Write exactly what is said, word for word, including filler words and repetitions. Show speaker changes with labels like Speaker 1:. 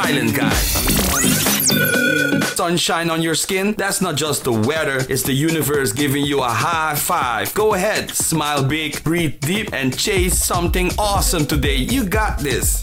Speaker 1: silent guy. Sunshine on your skin? That's not just the weather, it's the universe giving you a high five. Go ahead, smile big, breathe deep, and chase something awesome today. You got this.